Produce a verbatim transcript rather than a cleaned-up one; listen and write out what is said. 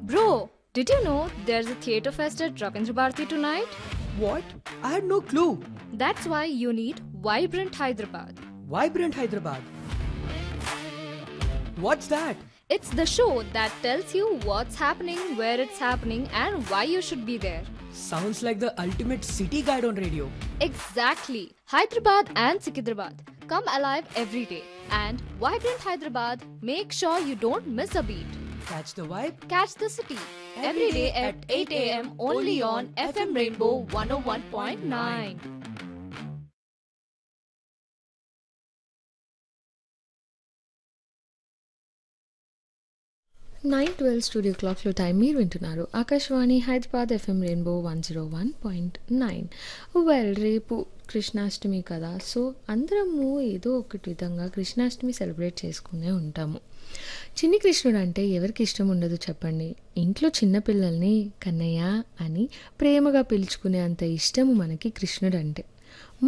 Bro, did you know there's a theatre fest at Ravindra Bharati tonight? What? I had no clue. That's why you need Vibrant Hyderabad. Vibrant Hyderabad. What's that? It's the show that tells you what's happening, where it's happening, and why you should be there. Sounds like the ultimate city guide on radio. Exactly. Hyderabad and Sikidrabad come alive every day. And Vibrant Hyderabad, make sure you don't miss a beat. Catch the vibe. Catch the city every day at eight a.m. only on F M Rainbow one oh one point nine. Nine twelve studio క్లాక్లో time మీరు వింటున్నారు Akashvani Hyderabad FM rainbow one zero one point nine. Well రేపు కృష్ణాష్టమి కదా, so అందరము ఏదో ఒకటి విధంగా Krishnashtami celebrate చేసుకునే ఉంటాము. చిన్ని కృష్ణుడు అంటే ఎవరికి ఇష్టం ఉండదు చెప్పండి. ఇంట్లో చిన్నపిల్లల్ని కన్నయ్య అని ప్రేమగా పిలుచుకునే అంత ఇష్టము మనకి కృష్ణుడు అంటే.